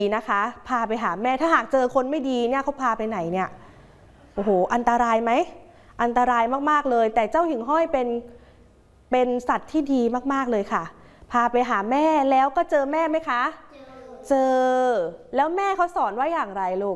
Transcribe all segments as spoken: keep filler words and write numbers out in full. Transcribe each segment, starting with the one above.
นะคะพาไปหาแม่ถ้าหากเจอคนไม่ดีเนี่ยเขาพาไปไหนเนี่ยโอ้โหอันตรายไหมอันตรายมากๆเลยแต่เจ้าหิ่งห้อยเป็นเป็นสัตว์ที่ดีมากๆเลยค่ะพาไปหาแม่แล้วก็เจอแม่ไหมคะเจอแล้วแม่เขาสอนว่าอย่างไรลูก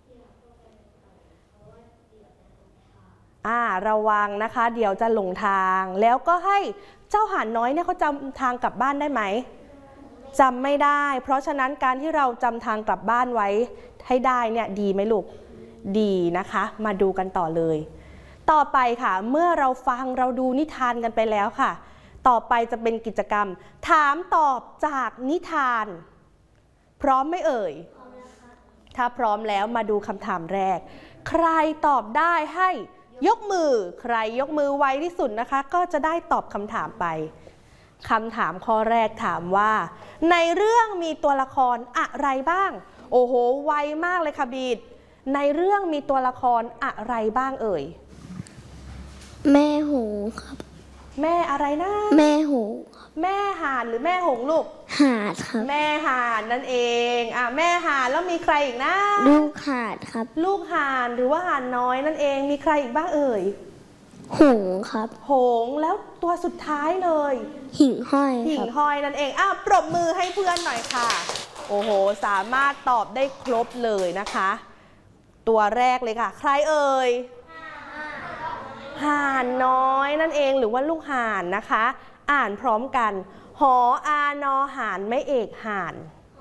อ่าระวังนะคะเดี๋ยวจะหลงทางแล้วก็ให้เจ้าห่านน้อยเนี่ยเขาจำทางกลับบ้านได้ไหมจำไม่ได้เพราะฉะนั้นการที่เราจำทางกลับบ้านไว้ให้ได้เนี่ยดีไหมลูกดีนะคะมาดูกันต่อเลยต่อไปค่ะเมื่อเราฟังเราดูนิทานกันไปแล้วค่ะต่อไปจะเป็นกิจกรรมถามตอบจากนิทานพร้อมไหมเอ่ยถ้าพร้อมแล้วมาดูคำถามแรกใครตอบได้ให้ยกมือใครยกมือไวที่สุดนะคะก็จะได้ตอบคำถามไปคำถามข้อแรกถามว่าในเรื่องมีตัวละครอะไรบ้างโอ้โหไวมากเลยค่ะบีดในเรื่องมีตัวละครอะไรบ้างเอ่ยแม่หงครับแม่อะไรนะแม่หงแม่ห่านหรือแม่หงลูกห่านครับแม่ห่านนั่นเองอ่ะแม่ห่านแล้วมีใครอีกนะลูกห่านครับลูกห่านหรือว่าห่านน้อยนั่นเองมีใครอีกบ้างเอ่ยหงครับหงแล้วตัวสุดท้ายเลยหิ่งห้อยหิ่งห้อยนั่นเองอ้าวปรบมือให้เพื่อนหน่อยค่ะโอ้โหสามารถตอบได้ครบเลยนะคะตัวแรกเลยค่ะใครเอ่ยห่านน้อยนั่นเองหรือว่าลูกห่านนะคะอ่านพร้อมกันหออานอห่านไม่เอกห่าน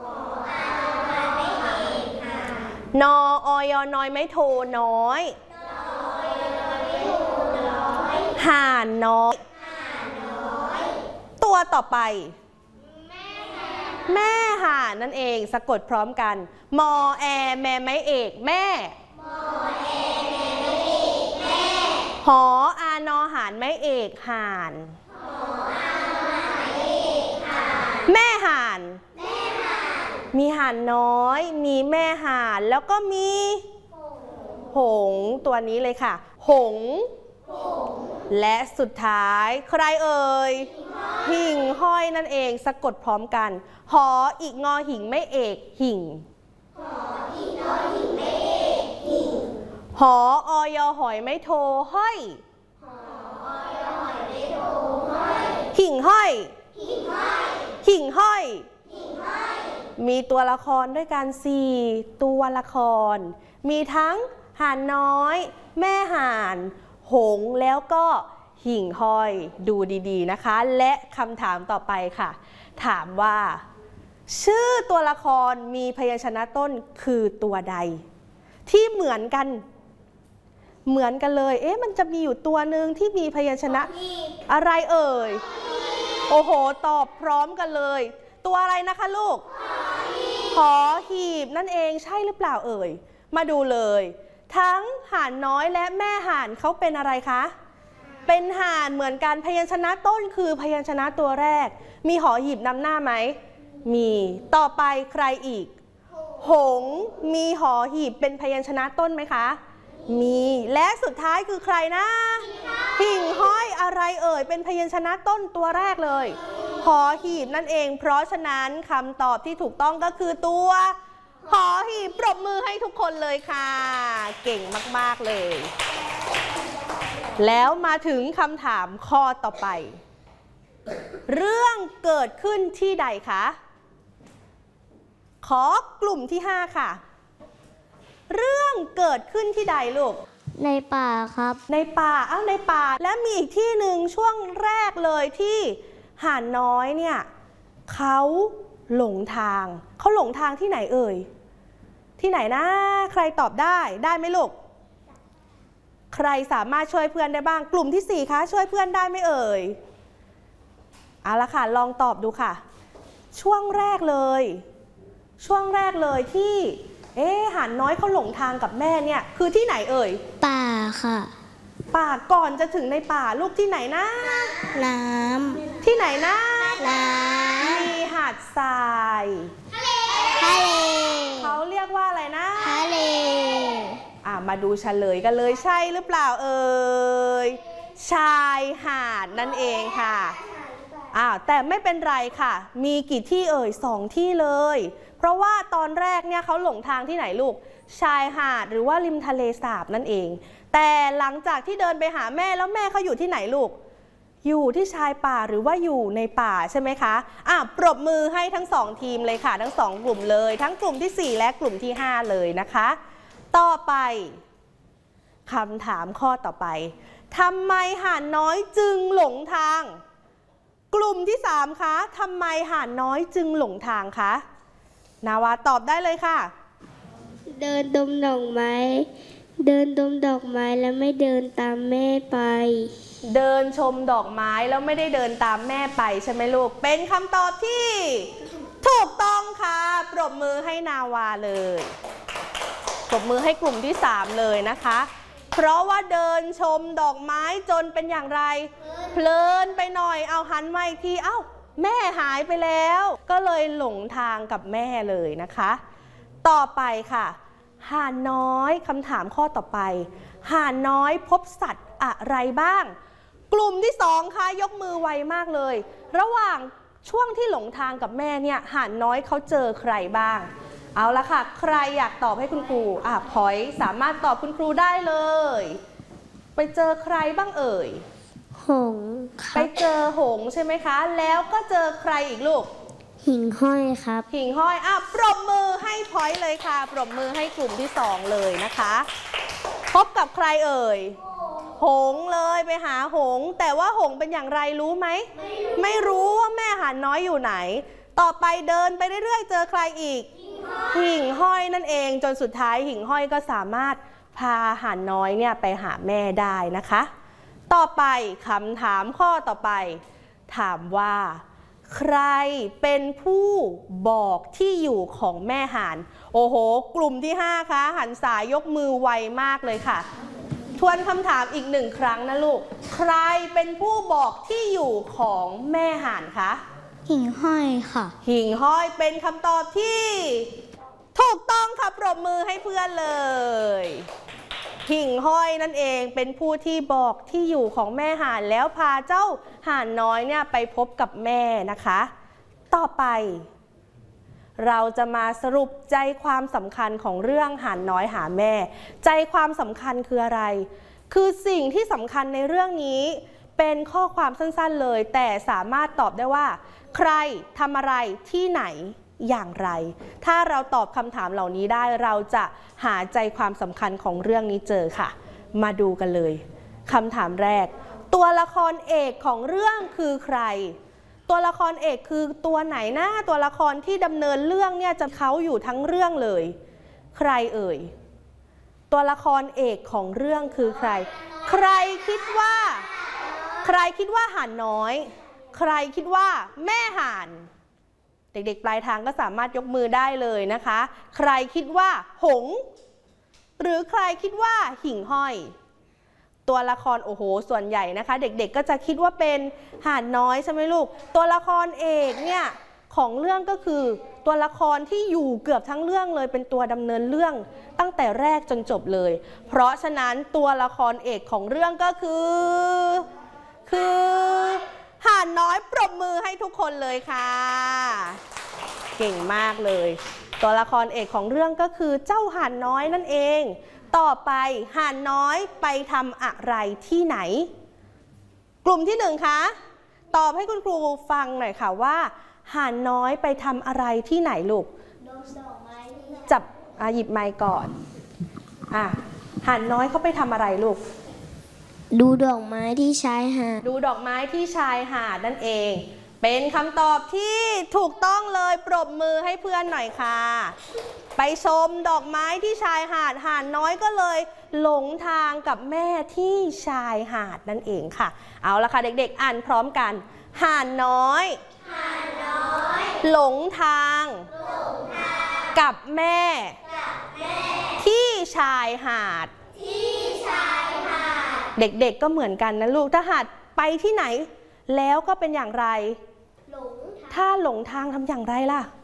นออยน้อยไม่โทน้อยห่านน้อยตัวต่อไปแม่ห่านนั่นเองสะกดพร้อมกันมอแอแม่ไม่เอกแม่หออานอห่านไม่เอกห่านแม่ห่านมีห่านน้อยมีแม่ห่านแล้วก็มีหงตัวนี้เลยค่ะหงและสุดท้ายใครเอ่ยหิ่งห้อยนั่นเองสะกดพร้อมกันหออีกงอหิ่งไม่เอกหิ่งหออยหอยไม่โทห้อยหิ่งห้อยหิ่งห้อยมีตัวละครด้วยกันสี่ตัวละครมีทั้งห่านน้อยแม่ห่านหงแล้วก็หิ่งห้อยดูดีๆนะคะและคำถามต่อไปค่ะถามว่าชื่อตัวละครมีพยัญชนะต้นคือตัวใดที่เหมือนกันเหมือนกันเลยเอ๊ะมันจะมีอยู่ตัวหนึ่งที่มีพยัญชนะอะไรเอ่ยโอ้โหตอบพร้อมกันเลยตัวอะไรนะคะลูกหอหีบนั่นเองใช่หรือเปล่าเอ่ยมาดูเลยทั้งห่านน้อยและแม่ห่านเขาเป็นอะไรคะเป็นห่านเหมือนกันพยัญชนะต้นคือพยัญชนะตัวแรกมีหอหีบนำหน้าไหมมีต่อไปใครอีกหงมีหอหีบเป็นพยัญชนะต้นไหมคะมีและสุดท้ายคือใครนะหิ่งห้อยอะไรเอ่ยเป็นพยัญชนะต้นตัวแรกเลยหอหีบนั่นเองเพราะฉะนั้นคำตอบที่ถูกต้องก็คือตัวหอหีบปรบมือให้ทุกคนเลยค่ะเก่งมากๆเลยแล้วมาถึงคำถามข้อต่อไปเรื่องเกิดขึ้นที่ใดคะขอกลุ่มที่ห้าค่ะเรื่องเกิดขึ้นที่ใดลูกในป่าครับในป่าอ้าวในป่าและมีอีกที่หนึ่งช่วงแรกเลยที่ห่านน้อยเนี่ยเขาหลงทางเขาหลงทางที่ไหนเอ่ยที่ไหนนะใครตอบได้ได้ไหมลูกใครสามารถช่วยเพื่อนได้บ้างกลุ่มที่สี่คะช่วยเพื่อนได้ไหมเอ่ยเอาละค่ะลองตอบดูค่ะช่วงแรกเลยช่วงแรกเลยที่เอ๊ะห่านน้อยเขาหลงทางกับแม่เนี่ยคือที่ไหนเอ่ยป่าค่ะป่าก่อนจะถึงในป่าลูกที่ไหนนะน้ำที่ไหนนะน้ำมีหาดทรายทะเลทะเลเขาเรียกว่าอะไรนะทะเลอ่ะมาดูเฉลยกันเลยใช่หรือเปล่าเอ่ยชายหาดนั่นเองค่ะอ้าวแต่ไม่เป็นไรค่ะมีกี่ที่เอ่ยสองที่เลยเพราะว่าตอนแรกเนี่ยเขาหลงทางที่ไหนลูกชายหาดหรือว่าริมทะเลสาบนั่นเองแต่หลังจากที่เดินไปหาแม่แล้วแม่เขาอยู่ที่ไหนลูกอยู่ที่ชายป่าหรือว่าอยู่ในป่าใช่ไหมคะอ่ะปรบมือให้ทั้งสองทีมเลยค่ะทั้งสองกลุ่มเลยทั้งกลุ่มที่สี่และกลุ่มที่ห้าเลยนะคะต่อไปคำถามข้อต่อไปทำไมห่านน้อยจึงหลงทางกลุ่มที่สามคะทำไมห่านน้อยจึงหลงทางคะนาวาตอบได้เลยค่ะเดินดมดอกไม้เดินดมดอกไม้แล้วไม่เดินตามแม่ไปเดินชมดอกไม้แล้วไม่ได้เดินตามแม่ไปใช่ไหมลูกเป็นคำตอบที่ถูกต้องค่ะปรบมือให้นาวาเลยปรบมือให้กลุ่มที่สามเลยนะคะเพราะว่าเดินชมดอกไม้จนเป็นอย่างไรเพลินไปหน่อยเอาหันมาอีกทีเอ้าแม่หายไปแล้วก็เลยหลงทางกับแม่เลยนะคะต่อไปค่ะห่านน้อยคำถามข้อต่อไปห่านน้อยพบสัตว์อะไรบ้างกลุ่มที่สองค่ะยกมือไวมากเลยระหว่างช่วงที่หลงทางกับแม่เนี่ยห่านน้อยเขาเจอใครบ้างเอาละค่ะใครอยากตอบให้คุณครูอ่ะพอยสามารถตอบคุณครูได้เลยไปเจอใครบ้างเอ่ยหงส์ไปเจอหงส์ใช่ไหมคะแล้วก็เจอใครอีกลูกหิ่งห้อยครับหิ่งห้อยอ่ะปรบมือให้พอยเลยค่ะปรบมือให้กลุ่มที่สองเลยนะคะพบกับใครเอ่ยหงส์เลยไปหาหงส์แต่ว่าหงส์เป็นอย่างไรรู้ไหมไม่รู้ไม่รู้ว่าแม่ห่านน้อยอยู่ไหนต่อไปเดินไปเรื่อยๆเจอใครอีกหิ่งห้อยนั่นเองจนสุดท้ายหิ่งห้อยก็สามารถพาห่านน้อยเนี่ยไปหาแม่ได้นะคะต่อไปคำถามข้อต่อไปถามว่าใครเป็นผู้บอกที่อยู่ของแม่ห่านโอ้โหกลุ่มที่ห้าคะหันสายยกมือไวมากเลยค่ะทวนคำถามอีกหนึ่งครั้งนะลูกใครเป็นผู้บอกที่อยู่ของแม่ห่านคะหิ่งห้อยค่ะหิ่งห้อยเป็นคำตอบที่ถูกต้องค่ะปรบมือให้เพื่อนเลยหิ่งห้อยนั่นเองเป็นผู้ที่บอกที่อยู่ของแม่ห่านแล้วพาเจ้าห่านน้อยเนี่ยไปพบกับแม่นะคะต่อไปเราจะมาสรุปใจความสำคัญของเรื่องห่านน้อยหาแม่ใจความสำคัญคืออะไรคือสิ่งที่สำคัญในเรื่องนี้เป็นข้อความสั้นๆเลยแต่สามารถตอบได้ว่าใครทำอะไรที่ไหนอย่างไรถ้าเราตอบคำถามเหล่านี้ได้เราจะหาใจความสำคัญของเรื่องนี้เจอค่ะมาดูกันเลยคำถามแรกตัวละครเอกของเรื่องคือใครตัวละครเอกคือตัวไหนนะตัวละครที่ดำเนินเรื่องเนี่ยจะเขาอยู่ทั้งเรื่องเลยใครเอ่ยตัวละครเอกของเรื่องคือใครใครคิดว่าใครคิดว่าห่านน้อยใครคิดว่าแม่ห่านเด็กๆปลายทางก็สามารถยกมือได้เลยนะคะใครคิดว่าหงส์หรือใครคิดว่าหิ่งห้อยตัวละครโอ้โหส่วนใหญ่นะคะเด็กๆก็จะคิดว่าเป็นห่านน้อยใช่ไหมลูกตัวละครเอกเนี่ยของเรื่องก็คือตัวละครที่อยู่เกือบทั้งเรื่องเลยเป็นตัวดำเนินเรื่องตั้งแต่แรกจนจบเลยเพราะฉะนั้นตัวละครเอกของเรื่องก็คือคือห่านน้อยปรบมือให้ทุกคนเลยค่ะเก่งมากเลยตัวละครเอกของเรื่องก็คือเจ้าห่านน้อยนั่นเองต่อไปห่านน้อยไปทำอะไรที่ไหนกลุ่มที่หนึ่งคะตอบให้คุณครูฟังหน่อยค่ะว่าห่านน้อยไปทำอะไรที่ไหนลูกจับหยิบไมค์ก่อนอ่ะห่านน้อยเขาไปทำอะไรลูกดูดอกไม้ที่ชายหาดดูดอกไม้ที่ชายหาดนั่นเองเป็นคำตอบที่ถูกต้องเลยปรบมือให้เพื่อนหน่อยค่ะไปชมดอกไม้ที่ชายหาดห่านน้อยก็เลยหลงทางกับแม่ที่ชายหาดนั่นเองค่ะเอาละค่ะเด็กๆอ่านพร้อมกันห่านน้อยห่านน้อยหลงทางหลงทางกับแม่กับแม่ที่ชายหาดที่ชายหาดเด็กๆก็เหมือนกันนะลูกถ้าหาดไปที่ไหนแล้วก็เป็นอย่างไรถ้าหลงทางทำอย่างไรล่ะ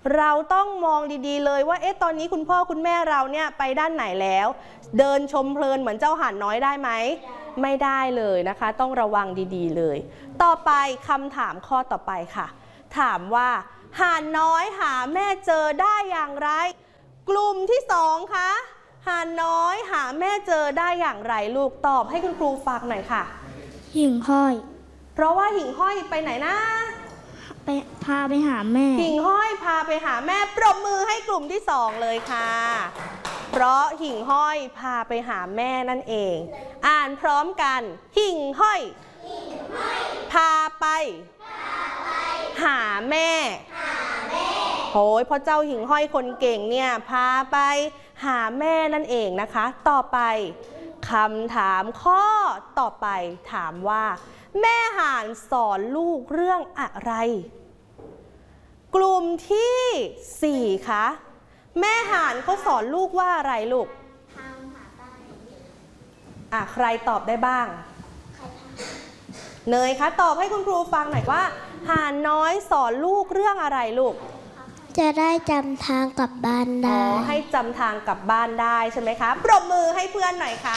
เราต้องมองดีๆเลยว่าเอ๊ะตอนนี้คุณพ่อคุณแม่เราเนี่ยไปด้านไหนแล้วเดินชมเพลินเหมือนเจ้าห่านน้อยได้ไหมไม่ได้เลยนะคะต้องระวังดีๆเลยต่อไปคำถามข้อต่อไปค่ะถามว่าห่านน้อยหาแม่เจอได้อย่างไรกลุ่มที่สองคะห่านน้อยหาแม่เจอได้อย่างไรลูกตอบให้คุณครูฟังหน่อยค่ะหิ่งห้อยเพราะว่าหิ่งห้อยไปไหนนะไปพาไปหาแม่หิ่งห้อยพาไปหาแม่ปรบมือให้กลุ่มที่สองเลยค่ะเพราะหิ่งห้อยพาไปหาแม่นั่นเองอ่านพร้อมกันหิ่งห้อยพาไปหาแม่โหยเพราะเจ้าหิ่งห้อยคนเก่งเนี่ยพาไปหาแม่นั่นเองนะคะต่อไปคำถามข้อต่อไปถามว่าแม่ห่านสอนลูกเรื่องอะไรกลุ่มที่สี่คะแม่ห่านเขาสอนลูกว่าอะไรลูกทางหาบ้านอ่ะใครตอบได้บ้างเนยคะตอบให้คุณครูฟังหน่อยว่าห่านน้อยสอนลูกเรื่องอะไรลูกจะได้จำทางกลับบ้านได้อ๋อให้จำทางกลับบ้านได้ใช่ไหมคะปรบมือให้เพื่อนหน่อยค่ะ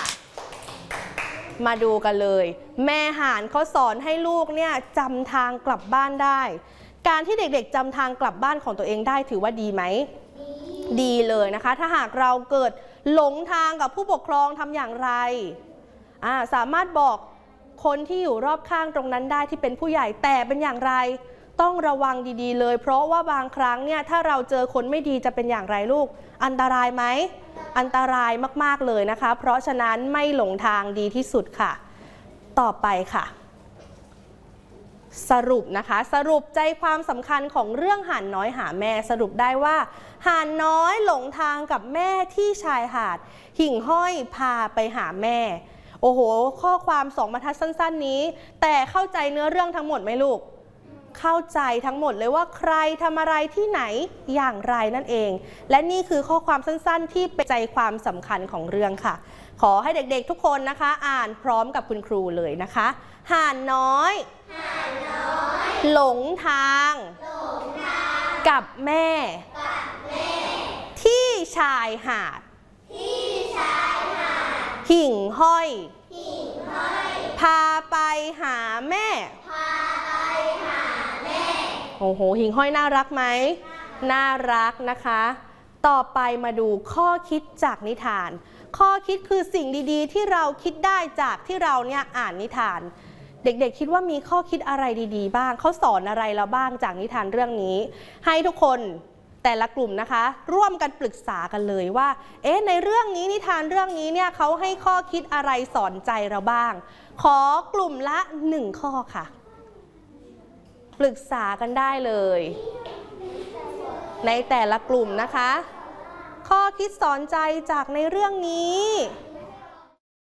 มาดูกันเลยแม่ห่านเขาสอนให้ลูกเนี่ยจำทางกลับบ้านได้การที่เด็กๆจำทางกลับบ้านของตัวเองได้ถือว่าดีไหมดีเลยนะคะถ้าหากเราเกิดหลงทางกับผู้ปกครองทำอย่างไรอ่าสามารถบอกคนที่อยู่รอบข้างตรงนั้นได้ที่เป็นผู้ใหญ่แต่เป็นอย่างไรต้องระวังดีๆเลยเพราะว่าบางครั้งเนี่ยถ้าเราเจอคนไม่ดีจะเป็นอย่างไรลูกอันตรายไหมอันตรายมากๆเลยนะคะเพราะฉะนั้นไม่หลงทางดีที่สุดค่ะต่อไปค่ะสรุปนะคะสรุปใจความสำคัญของเรื่องห่านน้อยหาแม่สรุปได้ว่าห่านน้อยหลงทางกับแม่ที่ชายหาดหิ่งห้อยพาไปหาแม่โอ้โหข้อความสองบรรทัดสั้นๆนี้แต่เข้าใจเนื้อเรื่องทั้งหมดไหมลูกเข้าใจทั้งหมดเลยว่าใครทำอะไรที่ไหนอย่างไรนั่นเองและนี่คือข้อความสั้นๆที่เป็นใจความสำคัญของเรื่องค่ะขอให้เด็กๆทุกคนนะคะอ่านพร้อมกับคุณครูเลยนะคะห่านน้อยหลงทางกับแม่ที่ชายหาดหิ่งห้อยพาไปหาแม่โอ้โหหิ่งห้อยน่ารักไหมน่ารักนะคะต่อไปมาดูข้อคิดจากนิทานข้อคิดคือสิ่งดีๆที่เราคิดได้จากที่เราเนี่ยอ่านนิทานเด็กๆคิดว่ามีข้อคิดอะไรดีๆบ้างเขาสอนอะไรเราบ้างจากนิทานเรื่องนี้ให้ทุกคนแต่ละกลุ่มนะคะร่วมกันปรึกษากันเลยว่าเอ๊ะในเรื่องนี้นิทานเรื่องนี้เนี่ยเขาให้ข้อคิดอะไรสอนใจเราบ้างขอกลุ่มละหนึ่งข้อค่ะปรึกษากันได้เลยในแต่ละกลุ่มนะคะข้อคิดสอนใจจากในเรื่องนี้